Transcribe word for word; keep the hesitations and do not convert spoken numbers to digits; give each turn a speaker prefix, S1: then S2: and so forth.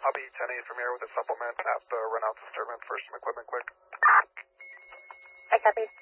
S1: I'll be ten eight from here with a supplement at the run out disturbance for some equipment quick.
S2: I copy.